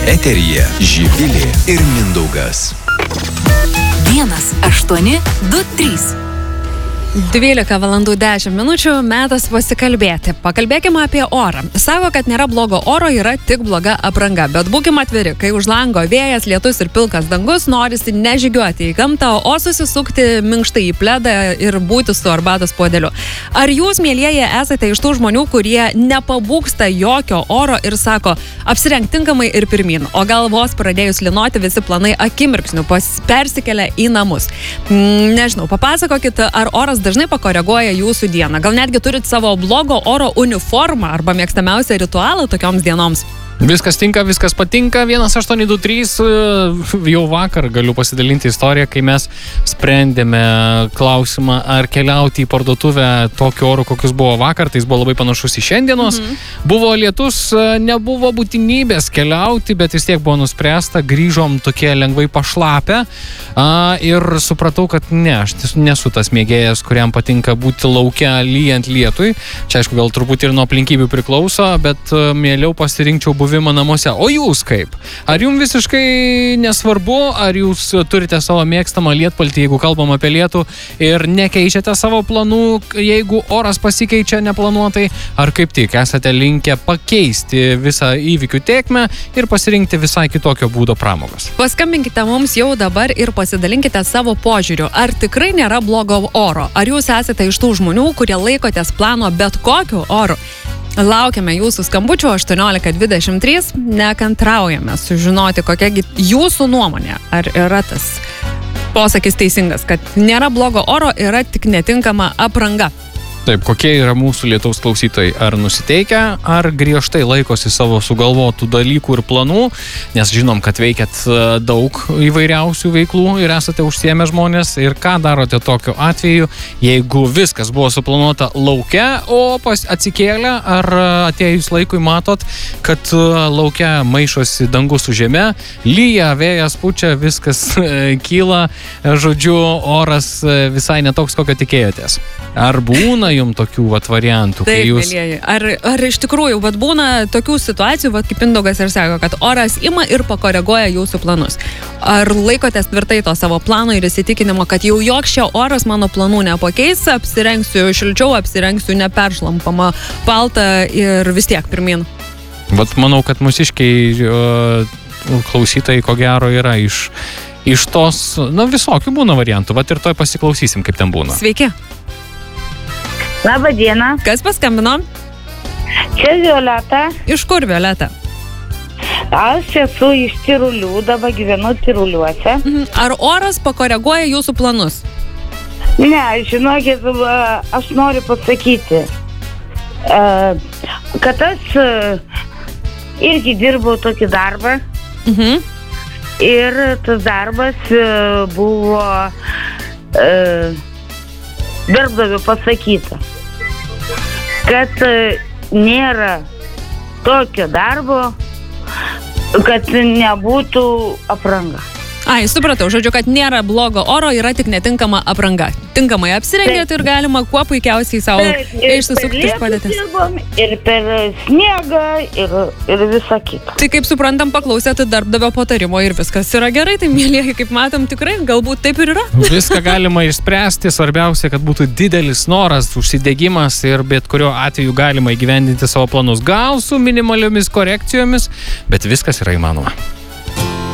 Eteryje Živilė ir Mindaugas. 1-8-2-3 12:10 metas pasikalbėti. Pakalbėkime apie orą. Sako, kad nėra blogo oro, yra tik bloga apranga. Bet būkime atviri, kai už lango vėjas, lietus ir pilkas dangus, norisi nežygiuoti į gamtą, o susisukti minkštai į pledą ir būti su arbatos puodeliu. Ar jūs, mielieji, esate iš tų žmonių, kurie nepabūgsta jokio oro ir sako, apsirenk tinkamai ir pirmin, o gal vos pradėjus lynoti visi planai akimirksniu persikelia į namus? Nežinau, papasakokit, ar oras dažnai pakoreguoja jūsų dieną. Gal netgi turit savo blogo oro uniformą arba mėgstamiausią ritualą tokioms dienoms? Viskas tinka, viskas patinka. 1-8-2-3. Jau vakar galiu pasidalinti istoriją, kai mes sprendėme klausimą, ar keliauti į parduotuvę tokiu oru, kokius buvo vakar. Tai jis buvo labai panašus į šiandienos. Buvo lietus, nebuvo būtinybės keliauti, bet vis tiek buvo nuspręsta. Grįžom tokie lengvai pašlapę. Ir supratau, kad ne, aš nesu tas mėgėjas, kuriam patinka būti lauke lyjant lietui. Čia aišku, gal truputį ir nuo aplinkybių priklauso, bet mieliau pasirinkčiau buvimą namuose. O jūs kaip? Ar jums visiškai nesvarbu, ar jūs turite savo mėgstamą lietpaltį, jeigu kalbam apie lietų, ir nekeičiate savo planų, jeigu oras pasikeičia neplanuotai, ar kaip tik esate linkę pakeisti visą įvykių tėkmę ir pasirinkti visai kitokio būdo pramogas? Paskambinkite mums jau dabar ir pasidalinkite savo požiūriu. Ar tikrai nėra blogo oro? Ar jūs esate iš tų žmonių, kurie laikotės plano bet kokiu oru? Laukiame jūsų skambučių 18-23. Nekantraujame sužinoti, kokiagi jūsų nuomonė. Ar yra tas posakis teisingas, kad nėra blogo oro, yra tik netinkama apranga? Taip, kokie yra mūsų lietaus klausytojai? Ar nusiteikę, ar griežtai laikosi savo sugalvotų dalykų ir planų? Nes žinom, kad veikiat daug įvairiausių veiklų ir esate užsiėmę žmonės. Ir ką darote tokiu atveju, jeigu viskas buvo suplanuota lauke, o atsikėlę, ar atėjus laikui matot, kad lauke maišosi dangus su žeme, lyja, vėjas pučia, viskas kyla, žodžiu, oras visai netoks, kokio tikėjotės. Ar būna jums tokių variantų? Taip, jūs... mėlyjeji. Ar iš tikrųjų būna tokių situacijų, kaip Mindaugas ir sako, kad oras ima ir pakoreguoja jūsų planus? Ar laikotės tvirtai to savo plano ir įsitikinimo, kad jau joks šio oras mano planų nepakeis, apsirengsiu šilčiau, apsirengsiu neperšlampamą paltą ir vis tiek pirmin? Manau, kad mūsiškiai klausytojai ko gero yra iš tos, visokių būna variantų. Ir toj pasiklausysim, kaip ten būna. Sveiki. Labą dieną. Kas paskambino? Čia Violeta. Iš kur, Violeta? Aš esu iš Tyrulių, dabar gyvenu Tyruliuose. Ar oras pakoreguoja jūsų planus? Ne, žinokit, aš noriu pasakyti, kad aš irgi dirbau tokį darbą. Ir tas darbas buvo darbdavio pasakyta, kad nėra tokio darbo, kad nebūtų apranga. Supratau, žodžiu, kad nėra blogo oro, yra tik netinkama apranga. Tinkamai apsirengėt ir galima kuo puikiausiai savo išsisukti iš padėties. Ir per sniegą, ir visą kitą. Tai kaip suprantam, paklausėte darbdavio patarimo ir viskas yra gerai, tai mėlyjeji, kaip matom, tikrai galbūt taip ir yra. Viską galima išspręsti, svarbiausia, kad būtų didelis noras, užsidegimas ir bet kurio atveju galima įgyvendinti savo planus. Gal su minimaliomis korekcijomis, bet viskas yra įmanoma.